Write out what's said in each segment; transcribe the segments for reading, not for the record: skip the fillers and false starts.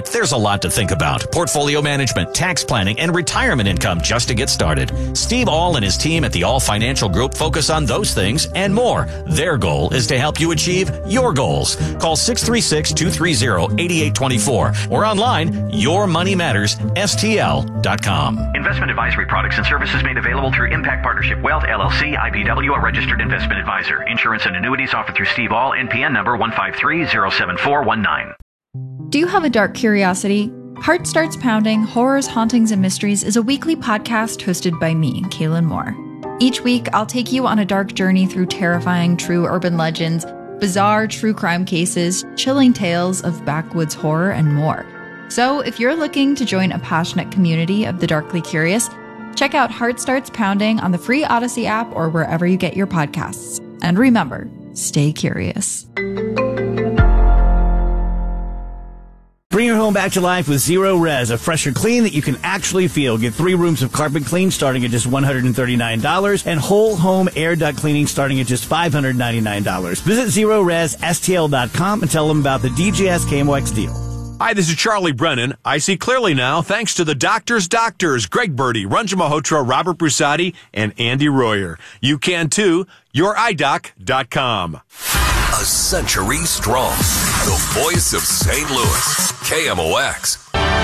retirement, there's a lot to think about. Portfolio management, tax planning, and retirement income just to get started. Steve All and his team at the All Financial Group focus on those things and more. Their goal is to help you achieve your goals. Call 636-230-8824 or online, yourmoneymattersstl.com. Investment advisory products and services made available through Impact Partnership Wealth, LLC, IPW, a registered investment advisor. Insurance and annuities offered through Steve All, NPN number 153-07419. Do you have a dark curiosity? Heart Starts Pounding, Horrors, Hauntings, and Mysteries is a weekly podcast hosted by me, Kaylin Moore. Each week, I'll take you on a dark journey through terrifying true urban legends, bizarre true crime cases, chilling tales of backwoods horror, and more. So if you're looking to join a passionate community of the darkly curious, check out Heart Starts Pounding on the free Odyssey app or wherever you get your podcasts. And remember, stay curious. Bring your home back to life with Zero Res, a fresher clean that you can actually feel. Get 3 rooms of carpet clean starting at just $139 and whole home air duct cleaning starting at just $599. Visit ZeroResSTL.com and tell them about the DJS KMOX deal. Hi, this is Charlie Brennan. I see clearly now thanks to the doctors, Greg Birdie, Ranjan Malhotra, Robert Brusati, and Andy Royer. You can too. YourEyeDoc.com. A century strong. The voice of St. Louis. KMOX.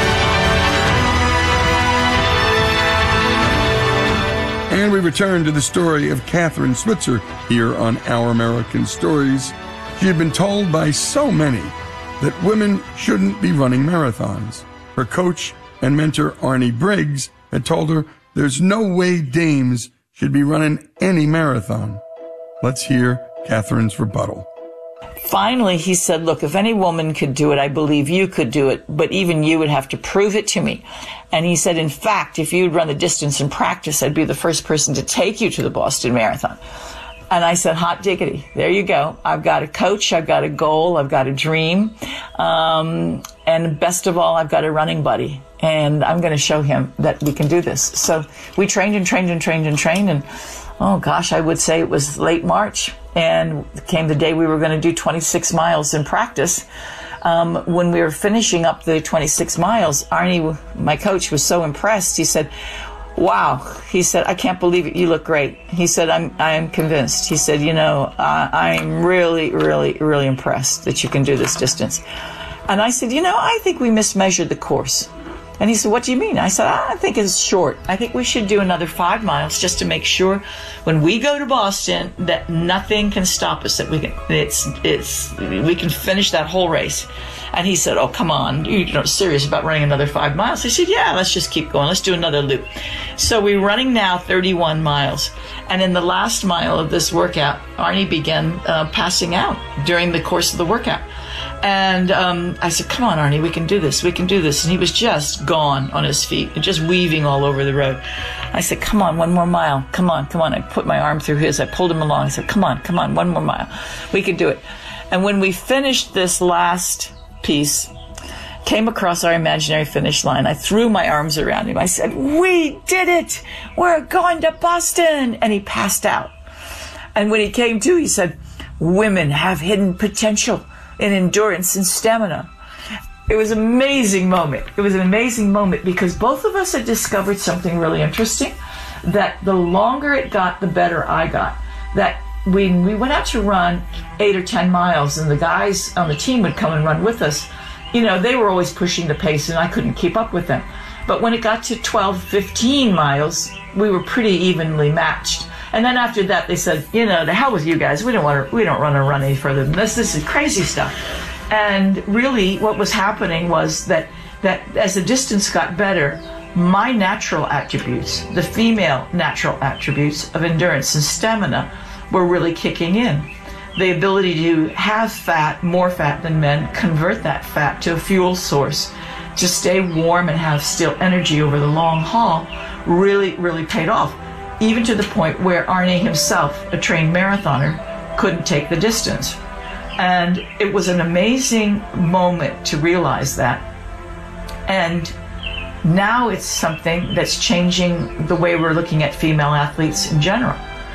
And we return to the story of Catherine Switzer here on Our American Stories. She had been told by so many that women shouldn't be running marathons. Her coach and mentor Arnie Briggs had told her there's no way dames should be running any marathon. Let's hear Catherine's rebuttal. Finally, he said, look, if any woman could do it, I believe you could do it, but even you would have to prove it to me. And he said, in fact, if you'd run the distance in practice, I'd be the first person to take you to the Boston Marathon. And I said, hot diggity, there you go. I've got a coach, I've got a goal, I've got a dream. And best of all, I've got a running buddy. And I'm going to show him that we can do this. So we trained and trained and trained and trained. And oh gosh, I would say it was late March. And came the day we were going to do 26 miles in practice. When we were finishing up the 26 miles, Arnie, my coach, was so impressed. He said, wow. He said, I can't believe it. You look great. He said, I am convinced. He said, you know, I'm really, really, really impressed that you can do this distance. And I said, you know, I think we mismeasured the course. And he said, what do you mean? I said, I think it's short. I think we should do another 5 miles just to make sure when we go to Boston that nothing can stop us, that we can we can finish that whole race. And he said, oh, come on, you're not serious about running another 5 miles? I said, yeah, let's just keep going. Let's do another loop. So we're running now 31 miles. And in the last mile of this workout, Arnie began passing out during the course of the workout. And I said, come on, Arnie, we can do this. We can do this. And he was just gone on his feet and just weaving all over the road. I said, come on, 1 more mile. Come on, come on. I put my arm through his. I pulled him along. I said, come on, 1 more mile. We can do it. And when we finished this last piece, came across our imaginary finish line, I threw my arms around him. I said, we did it. We're going to Boston. And he passed out. And when he came to, he said, women have hidden potential in endurance and stamina. It was an amazing moment. It was an amazing moment because both of us had discovered something really interesting, that the longer it got, the better I got. That when we went out to run 8 or 10 miles and the guys on the team would come and run with us, you know, they were always pushing the pace and I couldn't keep up with them. But when it got to 12, 15 miles, we were pretty evenly matched. And then after that, they said, you know, the hell with you guys. We don't want to run any further than this. This is crazy stuff. And really what was happening was that as the distance got better, my natural attributes, the female natural attributes of endurance and stamina, were really kicking in. The ability to have fat, more fat than men, convert that fat to a fuel source, to stay warm and have still energy over the long haul, really, really paid off. Even to the point where Arnie himself, a trained marathoner, couldn't take the distance. And it was an amazing moment to realize that. And now it's something that's changing the way we're looking at female athletes in general.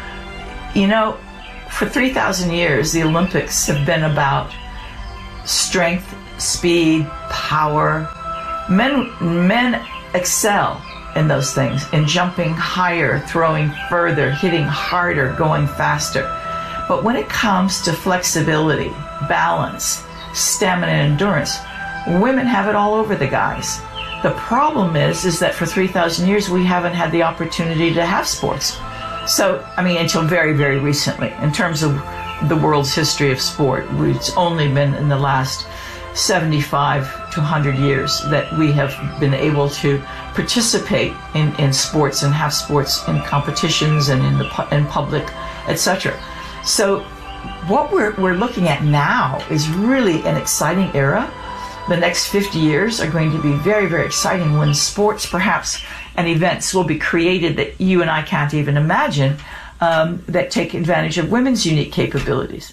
You know, for 3,000 years, the Olympics have been about strength speed, power. Men excel in those things, in jumping higher, throwing further, hitting harder, going faster. But when it comes to flexibility, balance, stamina, and endurance, women have it all over the guys. The problem is that for 3,000 years, we haven't had the opportunity to have sports. So, until very, very recently, in terms of the world's history of sport, it's only been in the last 75 to 100 years that we have been able to participate in sports and have sports in competitions and in public, etc. So what we're looking at now is really an exciting era. The next 50 years are going to be very, very exciting when sports, perhaps, and events will be created that you and I can't even imagine, that take advantage of women's unique capabilities.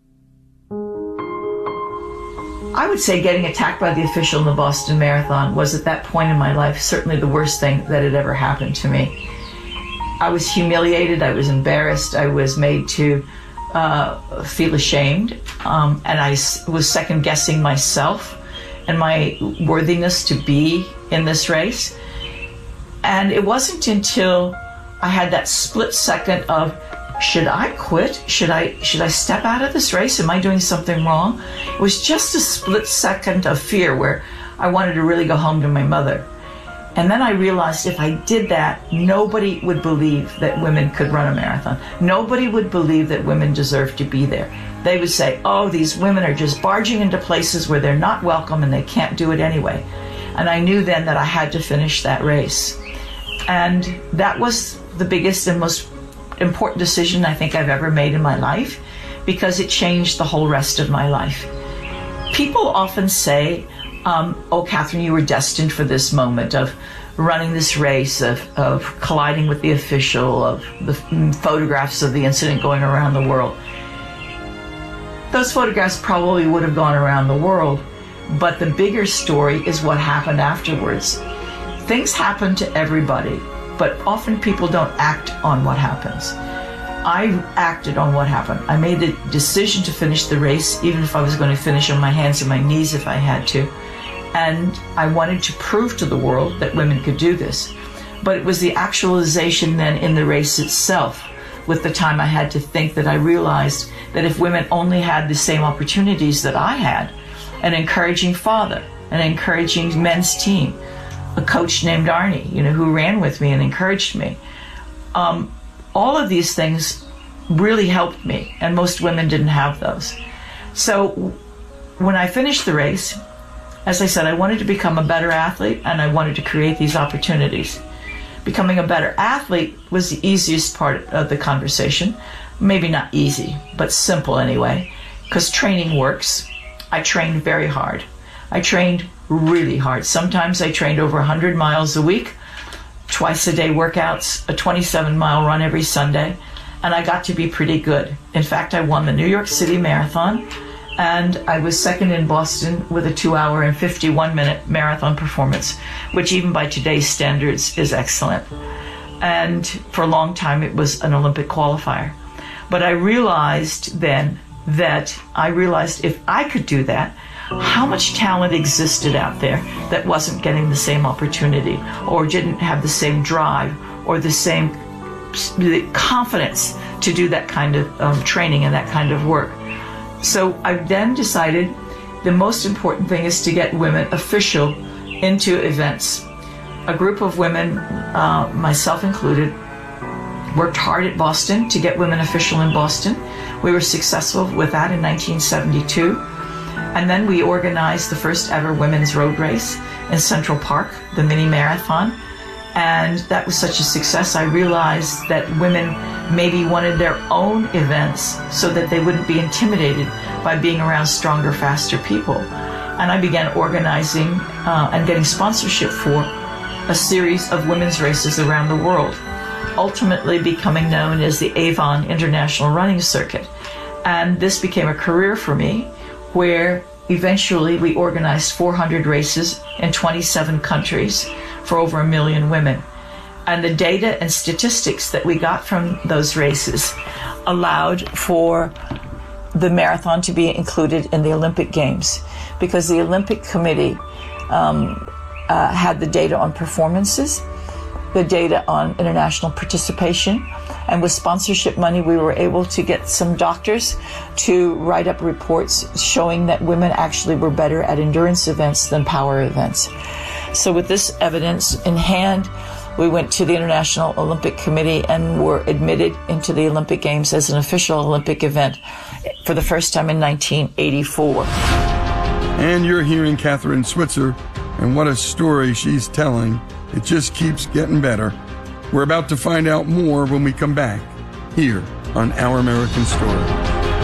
I would say getting attacked by the official in the Boston Marathon was, at that point in my life, certainly the worst thing that had ever happened to me. I was humiliated, I was embarrassed, I was made to feel ashamed, and I was second-guessing myself and my worthiness to be in this race. And it wasn't until I had that split second of, should I quit? Should I step out of this race? Am I doing something wrong? It was just a split second of fear where I wanted to really go home to my mother. And then I realized if I did that, nobody would believe that women could run a marathon. Nobody would believe that women deserve to be there. They would say, oh, these women are just barging into places where they're not welcome and they can't do it anyway. And I knew then that I had to finish that race. And that was the biggest and most important decision I think I've ever made in my life, because it changed the whole rest of my life. People often say, oh, Catherine, you were destined for this moment of running this race, of colliding with the official, of the photographs of the incident going around the world. Those photographs probably would have gone around the world, but the bigger story is what happened afterwards. Things happen to everybody, but often people don't act on what happens. I acted on what happened. I made the decision to finish the race, even if I was going to finish on my hands and my knees if I had to. And I wanted to prove to the world that women could do this. But it was the actualization then in the race itself, with the time I had to think, that I realized that if women only had the same opportunities that I had, an encouraging father, an encouraging men's team, a coach named Arnie, who ran with me and encouraged me. All of these things really helped me, and most women didn't have those. So when I finished the race, as I said, I wanted to become a better athlete, and I wanted to create these opportunities. Becoming a better athlete was the easiest part of the conversation. Maybe not easy, but simple anyway, because training works. I trained very hard. I trained really hard. Sometimes I trained over 100 miles a week, twice-a-day workouts, a 27-mile run every Sunday, and I got to be pretty good. In fact, I won the New York City Marathon, and I was second in Boston with a 2-hour and 51-minute marathon performance, which even by today's standards is excellent. And for a long time, it was an Olympic qualifier. But I realized then that if I could do that, how much talent existed out there that wasn't getting the same opportunity, or didn't have the same drive, or the same confidence to do that kind of training and that kind of work. So I then decided the most important thing is to get women official into events. A group of women, myself included, worked hard at Boston to get women official in Boston. We were successful with that in 1972. And then we organized the first ever women's road race in Central Park, the mini marathon. And that was such a success, I realized that women maybe wanted their own events so that they wouldn't be intimidated by being around stronger, faster people. And I began organizing and getting sponsorship for a series of women's races around the world, ultimately becoming known as the Avon International Running Circuit. And this became a career for me, where eventually we organized 400 races in 27 countries for over 1 million women. And the data and statistics that we got from those races allowed for the marathon to be included in the Olympic Games. because the Olympic Committee had the data on performances, the data on international participation, and with sponsorship money we were able to get some doctors to write up reports showing that women actually were better at endurance events than power events. So with this evidence in hand, we went to the International Olympic Committee and were admitted into the Olympic Games as an official Olympic event for the first time in 1984. And you're hearing Kathrine Switzer, and what a story she's telling. It just keeps getting better. We're about to find out more when we come back here on Our American Story.